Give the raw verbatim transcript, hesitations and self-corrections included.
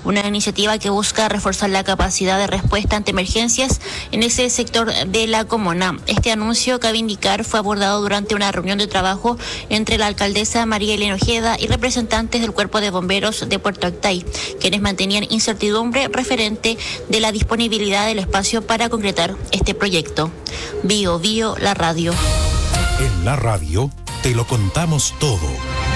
una iniciativa que busca reforzar la capacidad de respuesta ante emergencias en ese sector de la comuna. Este anuncio, cabe indicar, fue abordado durante una reunión de trabajo entre la alcaldesa María Elena Ojeda y representantes del Cuerpo de Bomberos de Puerto Octay, quienes mantenían incertidumbre referente de la disponibilidad del espacio para concretar este proyecto. Bio Bio, la radio. En la radio te lo contamos todo.